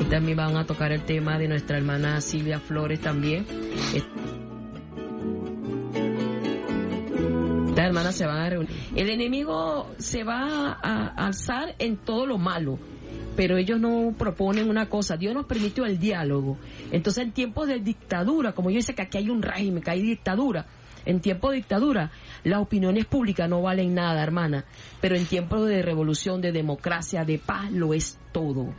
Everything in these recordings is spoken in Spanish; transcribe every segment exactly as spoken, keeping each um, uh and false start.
también van a tocar el tema de nuestra hermana Silvia Flores también. Las hermanas se van a reunir. El enemigo se va a alzar en todo lo malo, pero ellos no proponen una cosa. Dios nos permitió el diálogo. Entonces, en tiempos de dictadura, como yo dice que aquí hay un régimen, que hay dictadura, en tiempos de dictadura, las opiniones públicas no valen nada, hermana, pero en tiempos de revolución, de democracia, de paz, lo es todo.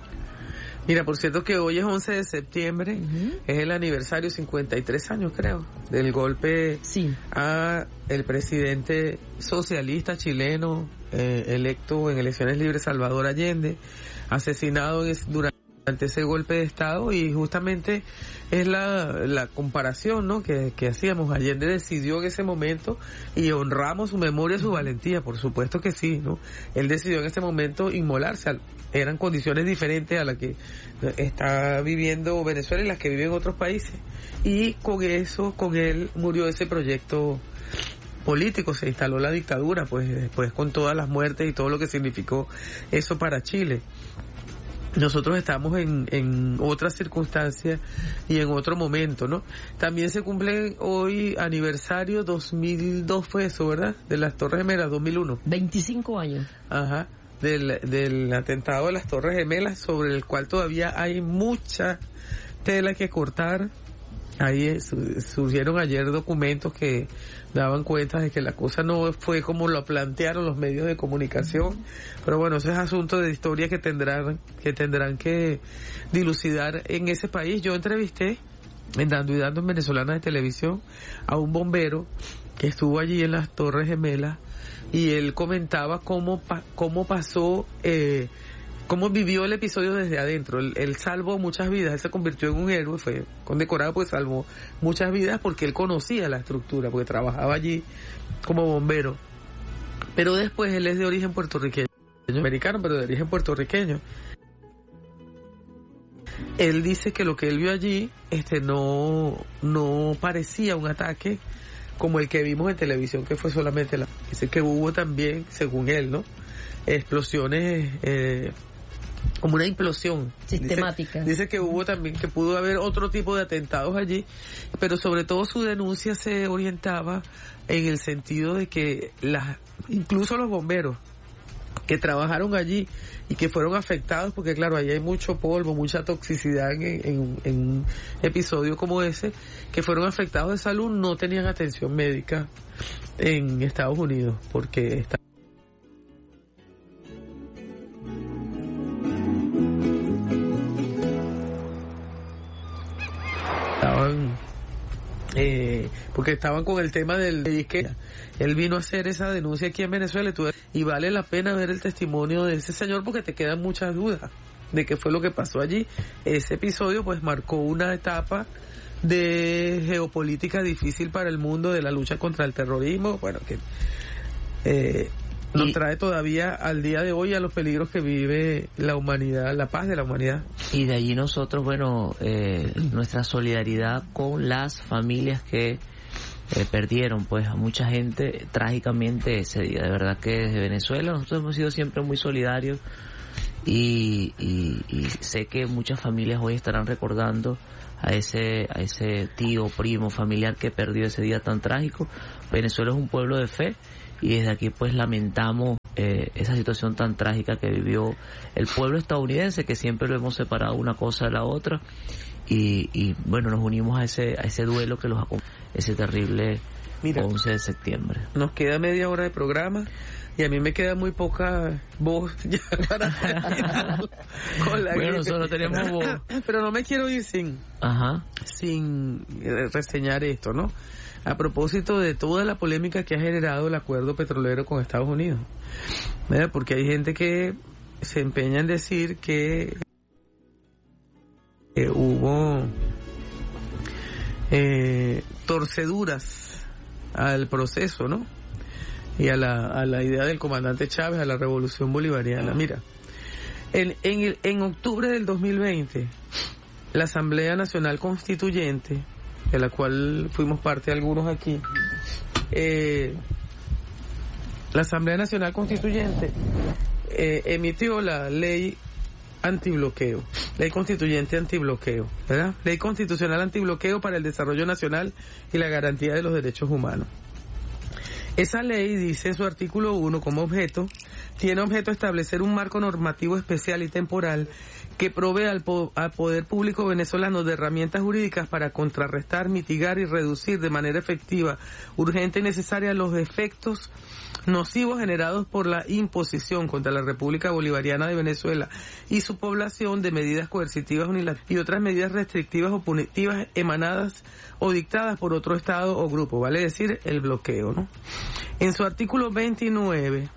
Mira, por cierto que hoy es once de septiembre, uh-huh. es el aniversario, cincuenta y tres años creo, del golpe sí. a el presidente socialista chileno eh, electo en elecciones libres, Salvador Allende, asesinado durante ese golpe de Estado, y justamente es la, la comparación, ¿no?, que, que hacíamos. Allende decidió en ese momento, y honramos su memoria y su valentía, por supuesto que sí, ¿no? Él decidió en ese momento inmolarse. Eran condiciones diferentes a las que está viviendo Venezuela y las que viven otros países, y con eso, con él murió ese proyecto político, se instaló la dictadura, pues después con todas las muertes y todo lo que significó eso para Chile. Nosotros estamos en, en otras circunstancias y en otro momento, ¿no? También se cumple hoy aniversario dos mil dos, fue eso, ¿verdad? De las Torres Gemelas, dos mil uno. veinticinco años. Ajá. Del, del atentado de las Torres Gemelas, sobre el cual todavía hay mucha tela que cortar. Ahí surgieron ayer documentos que daban cuenta de que la cosa no fue como lo plantearon los medios de comunicación, pero bueno, ese es asunto de historia que tendrán que tendrán que dilucidar en ese país. Yo entrevisté en Dando y Dando en Venezolana de Televisión a un bombero que estuvo allí en las Torres Gemelas, y él comentaba cómo pa- cómo pasó eh, cómo vivió el episodio desde adentro. Él, él salvó muchas vidas, él se convirtió en un héroe, fue condecorado porque salvó muchas vidas, porque él conocía la estructura, porque trabajaba allí como bombero. Pero después él es de origen puertorriqueño, americano, pero de origen puertorriqueño. Él dice que lo que él vio allí este no no parecía un ataque como el que vimos en televisión, que fue solamente la... Dice que hubo también, según él, ¿no?, explosiones, eh, como una implosión sistemática. Dice, dice que hubo también, que pudo haber otro tipo de atentados allí, pero sobre todo su denuncia se orientaba en el sentido de que las, incluso los bomberos que trabajaron allí y que fueron afectados, porque claro, allí hay mucho polvo, mucha toxicidad en, en, en un episodio como ese, que fueron afectados de salud, no tenían atención médica en Estados Unidos, porque está estaban eh, porque estaban con el tema del disque. Él vino a hacer esa denuncia aquí en Venezuela, y vale la pena ver el testimonio de ese señor, porque te quedan muchas dudas de qué fue lo que pasó allí. Ese episodio pues marcó una etapa de geopolítica difícil para el mundo, de la lucha contra el terrorismo, bueno, que eh, nos trae todavía al día de hoy a los peligros que vive la humanidad, la paz de la humanidad. Y de allí nosotros, bueno, eh, nuestra solidaridad con las familias que Eh, perdieron pues a mucha gente trágicamente ese día. De verdad que desde Venezuela nosotros hemos sido siempre muy solidarios, y, y, y sé que muchas familias hoy estarán recordando a ese a ese tío, primo, familiar que perdió ese día tan trágico. Venezuela es un pueblo de fe, y desde aquí pues lamentamos eh, esa situación tan trágica que vivió el pueblo estadounidense, que siempre lo hemos separado una cosa de la otra, y, y bueno, nos unimos a ese a ese duelo que los acompaña, ese terrible Mira, once de septiembre. Nos queda media hora de programa, y a mí me queda muy poca voz ya para terminar con la bueno, nosotros tenemos voz, pero no me quiero ir sin Ajá. sin reseñar esto, ¿no? A propósito de toda la polémica que ha generado el acuerdo petrolero con Estados Unidos, ¿verdad? Porque hay gente que se empeña en decir que eh, hubo eh, torceduras al proceso, ¿no?, y a la a la idea del comandante Chávez, a la revolución bolivariana. Mira, en en, el, en octubre del dos mil veinte, la Asamblea Nacional Constituyente, de la cual fuimos parte algunos aquí, eh, la Asamblea Nacional Constituyente eh, emitió la ley antibloqueo, ley constituyente antibloqueo, ¿verdad? Ley constitucional antibloqueo para el desarrollo nacional y la garantía de los derechos humanos. Esa ley dice en su artículo uno como objeto, tiene objeto establecer un marco normativo especial y temporal que provee al, po- al poder público venezolano de herramientas jurídicas para contrarrestar, mitigar y reducir de manera efectiva, urgente y necesaria los efectos nocivos generados por la imposición contra la República Bolivariana de Venezuela y su población de medidas coercitivas unilaterales y otras medidas restrictivas o punitivas emanadas o dictadas por otro Estado o grupo, vale decir, el bloqueo, ¿no? En su artículo veintinueve,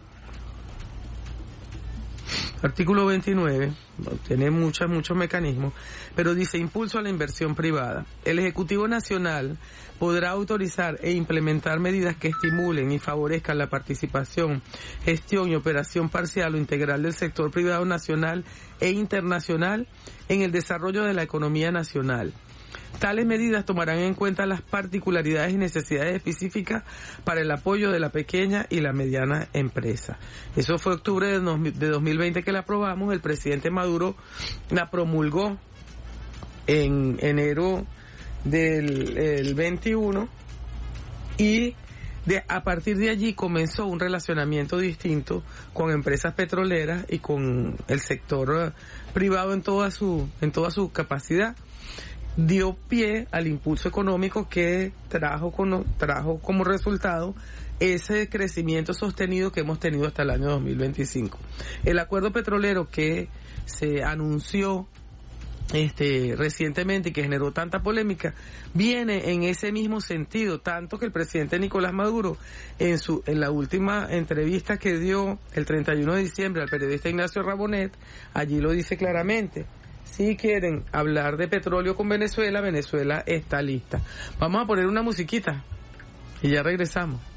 artículo veintinueve, tiene muchos, muchos mecanismos, pero dice impulso a la inversión privada. El Ejecutivo Nacional podrá autorizar e implementar medidas que estimulen y favorezcan la participación, gestión y operación parcial o integral del sector privado nacional e internacional en el desarrollo de la economía nacional. Tales medidas tomarán en cuenta las particularidades y necesidades específicas para el apoyo de la pequeña y la mediana empresa. Eso fue octubre de dos mil veinte que la aprobamos. El presidente Maduro la promulgó en enero del el veintiuno y de, a partir de allí comenzó un relacionamiento distinto con empresas petroleras y con el sector privado en toda su en toda su capacidad. Dio pie al impulso económico que trajo, con, trajo como resultado ese crecimiento sostenido que hemos tenido hasta el año dos mil veinticinco. El acuerdo petrolero que se anunció este recientemente y que generó tanta polémica viene en ese mismo sentido, tanto que el presidente Nicolás Maduro en su en la última entrevista que dio el treinta y uno de diciembre al periodista Ignacio Rabonet, allí lo dice claramente. Si quieren hablar de petróleo con Venezuela, Venezuela está lista. Vamos a poner una musiquita y ya regresamos.